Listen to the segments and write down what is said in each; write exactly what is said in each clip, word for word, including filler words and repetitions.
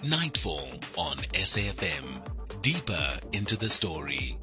Nightfall on S A F M. Deeper into the story.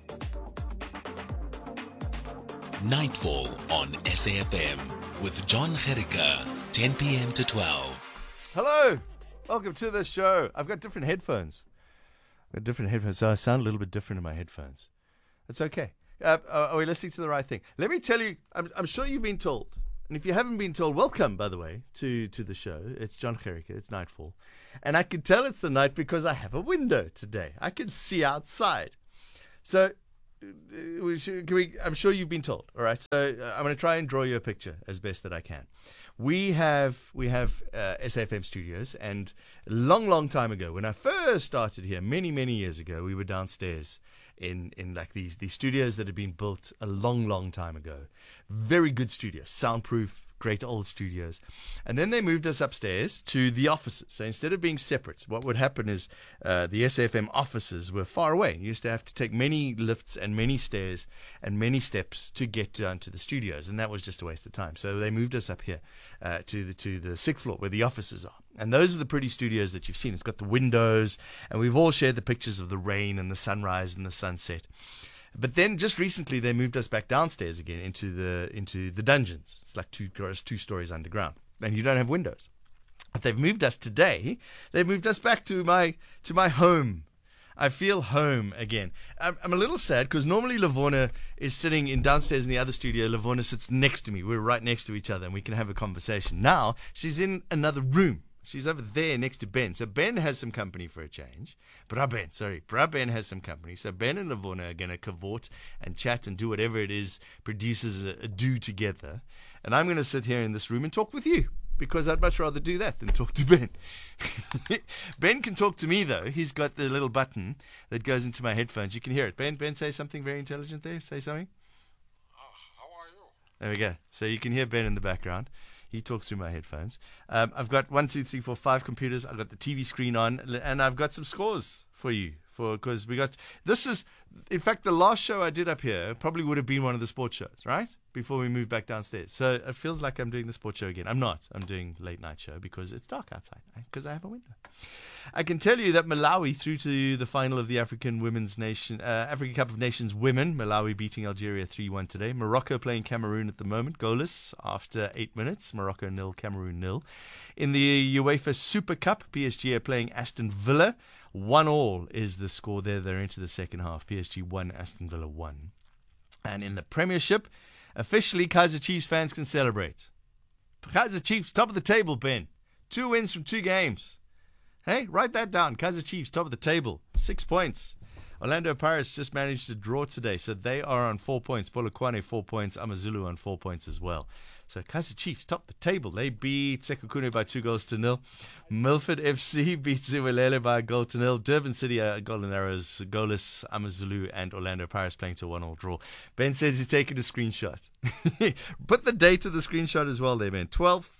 Nightfall on S A F M with John Gericke, ten p.m. to twelve. Hello, welcome to the show. I've got different headphones. I've got different headphones, so I sound a little bit different in my headphones. It's okay. Uh, are we listening to the right thing? Let me tell you, I'm, I'm sure you've been told. And if you haven't been told, welcome, by the way, to, to the show. It's John Gericke. It's Nightfall. And I can tell it's the night because I have a window today. I can see outside. So, uh, we should, can we, I'm sure you've been told. All right. So, uh, I'm going to try and draw you a picture as best that I can. We have we have uh, S A F M studios, and a long, long time ago, when I first started here, many, many years ago, we were downstairs in, in like these, these studios that had been built a long, long time ago. Very good studios, soundproof, great old studios. And then they moved us upstairs to the offices. So instead of being separate, what would happen is uh, the S A F M offices were far away. You used to have to take many lifts and many stairs and many steps to get down to the studios, and that was just a waste of time. So they moved us up here uh, to the to the sixth floor where the offices are. And those are the pretty studios that you've seen. It's got the windows, and we've all shared the pictures of the rain and the sunrise and the sunset. But then just recently they moved us back downstairs again into the into the dungeons. It's like two two stories underground, and you don't have windows. But they've moved us today. They've moved us back to my to my home. I feel home again. I'm, I'm a little sad because normally Lavona is sitting in downstairs in the other studio. Lavona sits next to me. We're right next to each other, and we can have a conversation. Now she's in another room. She's over there next to Ben. So Ben has some company for a change. Bra Ben, sorry. Bra Ben has some company. So Ben and Lavona are going to cavort and chat and do whatever it is producers uh, do together. And I'm going to sit here in this room and talk with you, because I'd much rather do that than talk to Ben. Ben can talk to me, though. He's got the little button that goes into my headphones. You can hear it. Ben, Ben, say something very intelligent there. Say something. Uh, how are you? There we go. So you can hear Ben in the background. He talks through my headphones. Um, I've got one, two, three, four, five computers. I've got the T V screen on, and I've got some scores for you. For because we got this is, in fact, the last show I did up here probably would have been one of the sports shows, right? Before we moved back downstairs. So it feels like I'm doing the sports show again. I'm not. I'm doing late night show because it's dark outside, because I have a window. I can tell you that Malawi through to the final of the African Women's Nation, uh, African Cup of Nations Women. Malawi beating Algeria three one today. Morocco playing Cameroon at the moment, goalless after eight minutes. Morocco nil, Cameroon nil. In the UEFA Super Cup, P S G are playing Aston Villa. One all is the score there. They're into the second half. P S G one, Aston Villa one. And in the Premiership, officially, Kaizer Chiefs fans can celebrate. Kaizer Chiefs, top of the table, Ben. Two wins from two games. Hey, write that down. Kaizer Chiefs, top of the table. Six points. Orlando Pirates just managed to draw today, so they are on four points. Polokwane, four points. Amazulu on four points as well. So Kaizer Chiefs, top of the table. They beat Sekhukhune by two goals to nil. Milford F C beat Ziwelele by a goal to nil. Durban City, uh, Golden Arrows, goalless. Amazulu and Orlando Pirates playing to a one all draw. Ben says he's taking a screenshot. Put the date of the screenshot as well there, Ben. twelfth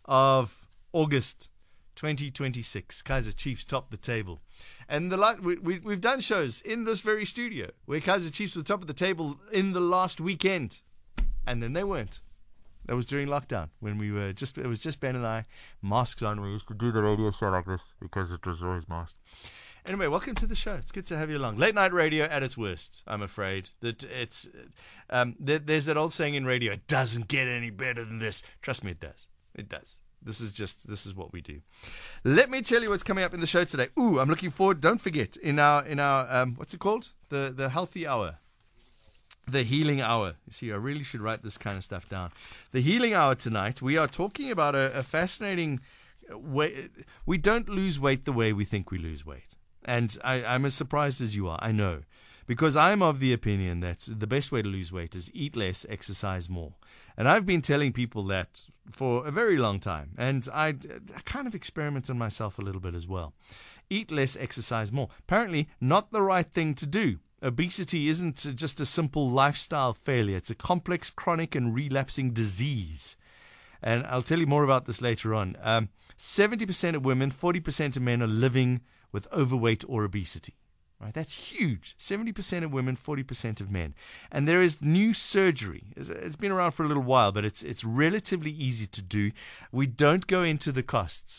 of August, twenty twenty-six. Kaizer Chiefs top the table. And the we, we, we've done shows in this very studio where Kaizer Chiefs were top of the table in the last weekend. And then they weren't. That was during lockdown when we were just, it was just Ben and I, masks on. We used to do the radio show like this because it was always masked. Anyway, welcome to the show. It's good to have you along. Late night radio at its worst, I'm afraid. That it's um, there, there's that old saying in radio, it doesn't get any better than this. Trust me, it does. It does. This is just, this is what we do. Let me tell you what's coming up in the show today. Ooh, I'm looking forward. Don't forget, in our, in our um, what's it called? The, the healthy hour. The healing hour. You see, I really should write this kind of stuff down. The healing hour tonight, we are talking about a, a fascinating way. We don't lose weight the way we think we lose weight. And I, I'm as surprised as you are, I know. Because I'm of the opinion that the best way to lose weight is eat less, exercise more. And I've been telling people that for a very long time. And I, I kind of experiment on myself a little bit as well. Eat less, exercise more. Apparently, not the right thing to do. Obesity isn't just a simple lifestyle failure. It's a complex, chronic, and relapsing disease. And I'll tell you more about this later on. Um, seventy percent of women, forty percent of men are living with overweight or obesity. Right? That's huge. seventy percent of women, forty percent of men. And there is new surgery. It's, it's been around for a little while, but it's it's relatively easy to do. We don't go into the costs.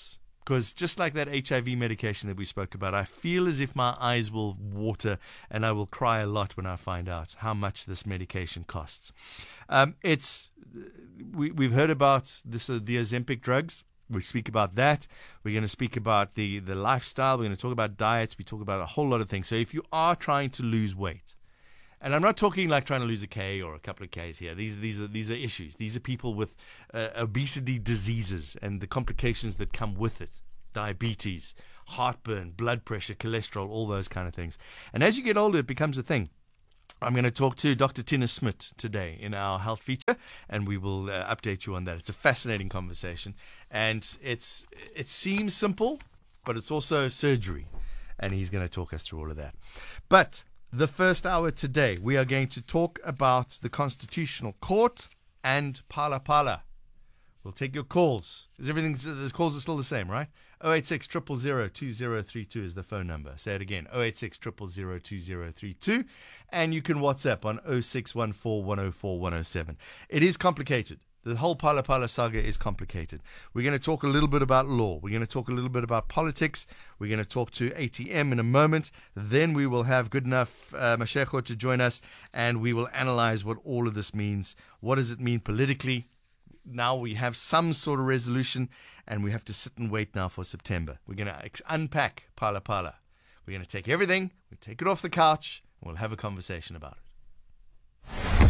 Because just like that H I V medication that we spoke about, I feel as if my eyes will water and I will cry a lot when I find out how much this medication costs. Um, it's we, we've heard about this, uh, the Ozempic drugs. We speak about that. We're going to speak about the, the lifestyle. We're going to talk about diets. We talk about a whole lot of things. So if you are trying to lose weight, and I'm not talking like trying to lose a K or a couple of Ks here. These these are these are issues. These are people with uh, obesity diseases and the complications that come with it: diabetes, heartburn, blood pressure, cholesterol, all those kind of things. And as you get older, it becomes a thing. I'm going to talk to Doctor Tina Smit today in our health feature, and we will uh, update you on that. It's a fascinating conversation, and it's it seems simple, but it's also surgery, and he's going to talk us through all of that. But the first hour today, we are going to talk about the Constitutional Court and Phala Phala. We'll take your calls. Is everything? The calls are still the same, right? oh eight six, zero zero zero, two zero three two is the phone number. Say it again, oh eight six, zero zero zero, two zero three two. And you can WhatsApp on oh six one four, one oh four, one oh seven. It is complicated. The whole Phala Phala saga is complicated. We're going to talk a little bit about law. We're going to talk a little bit about politics. We're going to talk to A T M in a moment. Then we will have good enough uh, Mashego to join us, and we will analyze what all of this means. What does it mean politically? Now we have some sort of resolution, and we have to sit and wait now for September. We're going to unpack Phala Phala. We're going to take everything, we take it off the couch, and we'll have a conversation about it.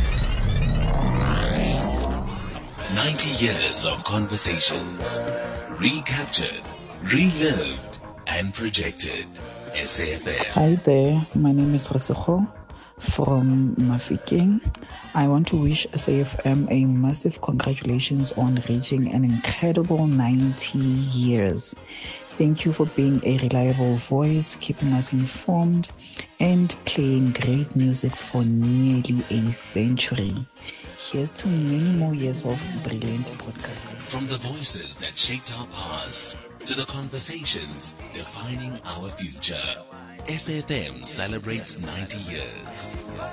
ninety years of conversations, recaptured, relived, and projected. S A F M. Hi there, my name is Rasego from Mafikeng. I want to wish S A F M a massive congratulations on reaching an incredible ninety years. Thank you for being a reliable voice, keeping us informed, and playing great music for nearly a century. Here's to many more years of brilliant broadcasting. From the voices that shaped our past to the conversations defining our future, S A F M celebrates ninety years.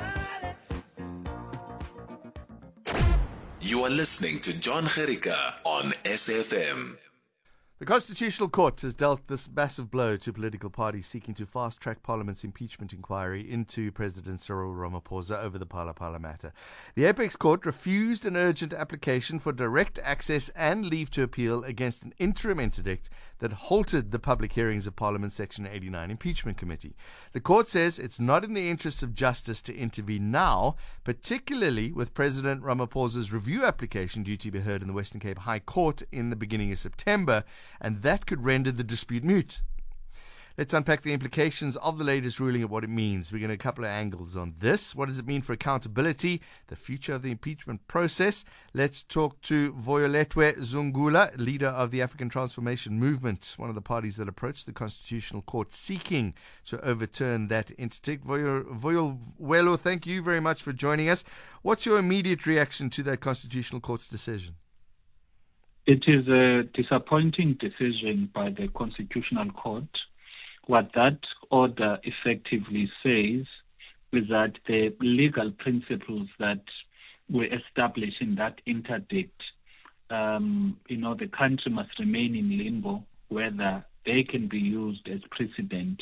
You are listening to John Gericka on S A F M. The Constitutional Court has dealt this massive blow to political parties seeking to fast-track Parliament's impeachment inquiry into President Cyril Ramaphosa over the Phala Phala matter. The Apex Court refused an urgent application for direct access and leave to appeal against an interim interdict that halted the public hearings of Parliament's Section eighty-nine Impeachment Committee. The court says it's not in the interest of justice to intervene now, particularly with President Ramaphosa's review application due to be heard in the Western Cape High Court in the beginning of September, and that could render the dispute moot. Let's unpack the implications of the latest ruling and what it means. We're going to a couple of angles on this. What does it mean for accountability, the future of the impeachment process? Let's talk to Voyoletwe Zungula, leader of the African Transformation Movement, one of the parties that approached the Constitutional Court seeking to overturn that interdict. Voyolwelo, thank you very much for joining us. What's your immediate reaction to that Constitutional Court's decision? It is a disappointing decision by the Constitutional Court. What that order effectively says is that the legal principles that were established in that interdict, um, you know, the country must remain in limbo, whether they can be used as precedent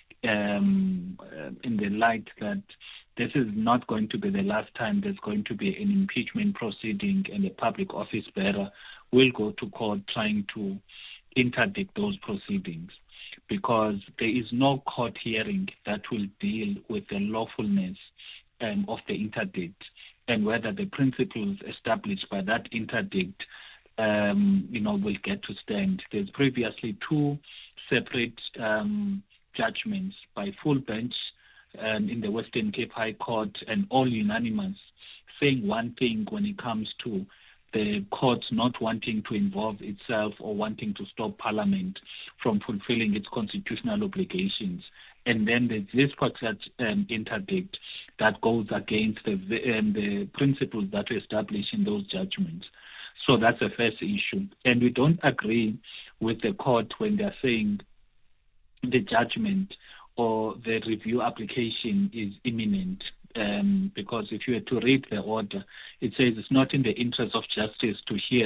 um, uh, in the light that this is not going to be the last time there's going to be an impeachment proceeding and a public office bearer will go to court trying to interdict those proceedings, because there is no court hearing that will deal with the lawfulness um, of the interdict and whether the principles established by that interdict um, you know, will get to stand. There's previously two separate um, judgments by full bench um, in the Western Cape High Court, and all unanimous, saying one thing when it comes to the court not wanting to involve itself or wanting to stop Parliament from fulfilling its constitutional obligations. And then there's this particular um, interdict that goes against the, um, the principles that were established in those judgments. So that's the first issue. And we don't agree with the court when they're saying the judgment or the review application is imminent. Um, because if you were to read the order, it says it's not in the interest of justice to hear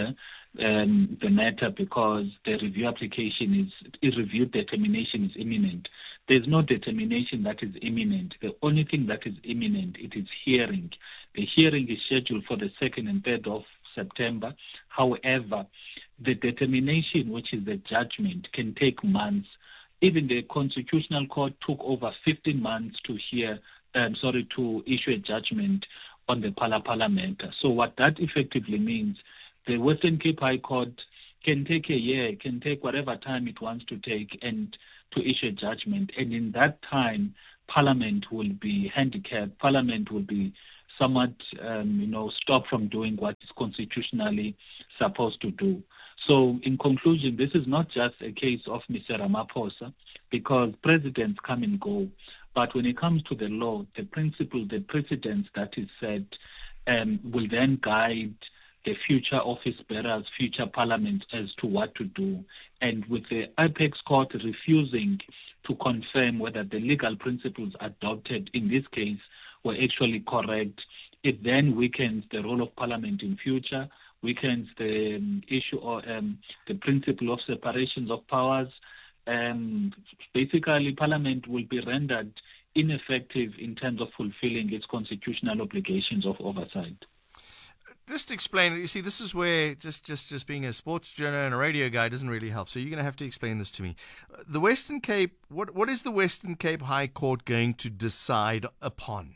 um, the matter because the review application is, is review determination is imminent. There's no determination that is imminent. The only thing that is imminent, it is hearing. The hearing is scheduled for the second and third of September. However, the determination, which is the judgment, can take months. Even the Constitutional Court took over fifteen months to hear, um, sorry, to issue a judgment on the Phala Phala matter. So what that effectively means, the Western Cape High Court can take a year, can take whatever time it wants to take and to issue a judgment. And in that time, Parliament will be handicapped. Parliament will be somewhat, um, you know, stopped from doing what it's constitutionally supposed to do. So in conclusion, this is not just a case of Mister Ramaphosa, because presidents come and go. But when it comes to the law, the principle, the precedents that is set um, will then guide the future office bearers, future parliament as to what to do. And with the Apex Court refusing to confirm whether the legal principles adopted in this case were actually correct, it then weakens the role of parliament in future, weakens the um, issue or um, the principle of separations of powers. Um, basically, parliament will be rendered ineffective in terms of fulfilling its constitutional obligations of oversight. Just explain it. You see, this is where just, just, just being a sports journalist and a radio guy doesn't really help. So you're going to have to explain this to me. The Western Cape, what what is the Western Cape High Court going to decide upon?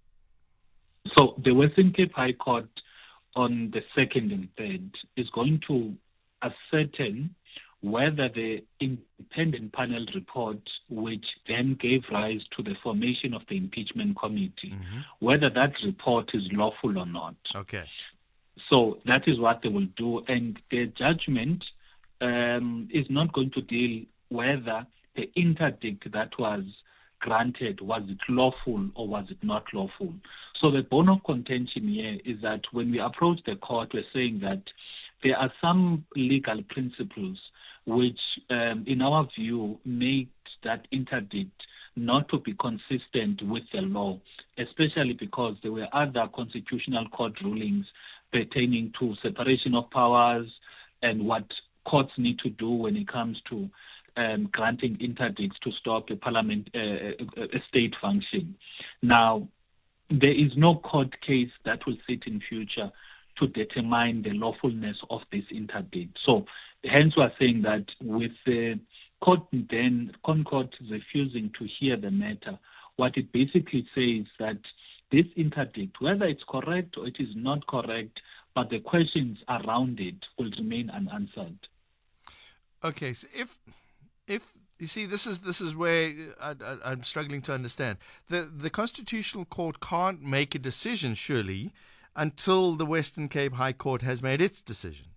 So the Western Cape High Court on the second and third is going to ascertain whether the independent panel report, which then gave rise to the formation of the impeachment committee, mm-hmm. whether that report is lawful or not. Okay. So that is what they will do. And the judgment um, is not going to deal whether the interdict that was granted, was it lawful or was it not lawful. So the bone of contention here is that when we approach the court, we're saying that there are some legal principles which, um, in our view, make that interdict not to be consistent with the law, especially because there were other constitutional court rulings pertaining to separation of powers and what courts need to do when it comes to um, granting interdicts to stop a parliament, uh, a state function. Now, there is no court case that will sit in future to determine the lawfulness of this interdict. So, hence we are saying that with the court then, Concord refusing to hear the matter, what it basically says that this interdict, whether it's correct or it is not correct, but the questions around it will remain unanswered. Okay, so if if you see, this is this is where I, I, I'm struggling to understand. The the Constitutional Court can't make a decision, surely, until the Western Cape High Court has made its decision.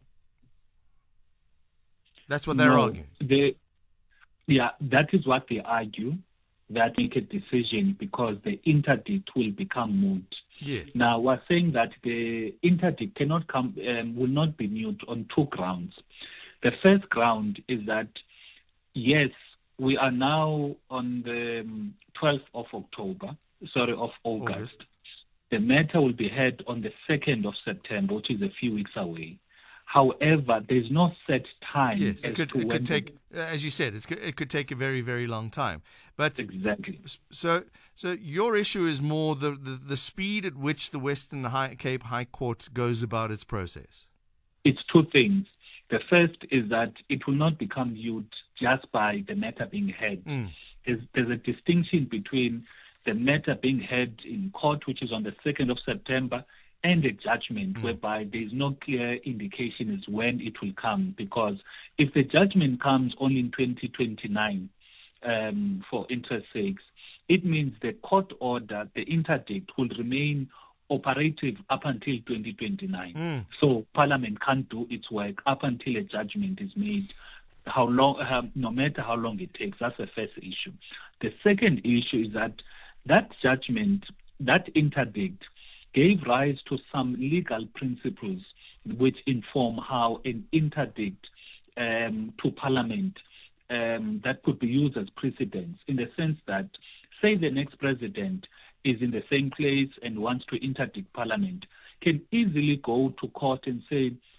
That's what they're no, arguing. They, yeah, that is what they argue, that make a decision because the interdict will become moot. Yes. Now, we're saying that the interdict cannot come, um, will not be moot on two grounds. The first ground is that, yes, we are now on the twelfth of October, sorry, of August. August. The matter will be heard on the second of September, which is a few weeks away. However, there's no set time. Yes, it could, it could take, the, as you said, it's, it could take a very, very long time. But exactly. So, so your issue is more the, the, the speed at which the Western High, Cape High Court goes about its process. It's two things. The first is that it will not become viewed just by the matter being heard. Mm. There's, there's a distinction between the matter being heard in court, which is on the second of September, and a judgment mm. whereby there is no clear indication as when it will come. Because if the judgment comes only in twenty twenty-nine, um, for interest sakes, it means the court order, the interdict, will remain operative up until twenty twenty-nine. Mm. So Parliament can't do its work up until a judgment is made, how long, uh, no matter how long it takes. That's the first issue. The second issue is that that judgment, that interdict, gave rise to some legal principles which inform how an interdict um, to Parliament um, that could be used as precedents, in the sense that, say the next president is in the same place and wants to interdict Parliament, can easily go to court and say,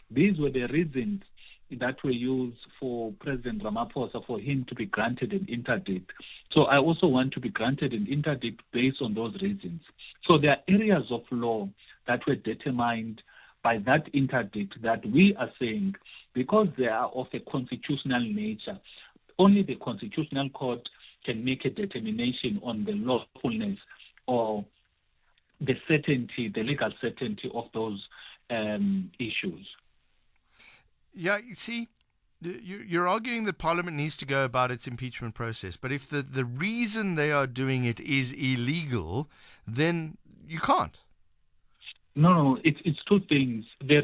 These were the reasons that were used for President Ramaphosa for him to be granted an interdict. So I also want to be granted an interdict based on those reasons. So there are areas of law that were determined by that interdict that we are saying, because they are of a constitutional nature, only the Constitutional Court can make a determination on the lawfulness or the certainty, the legal certainty of those um, issues. Yeah, you see, you're arguing that Parliament needs to go about its impeachment process, but if the, the reason they are doing it is illegal, then you can't. No, no, it's, it's two things. The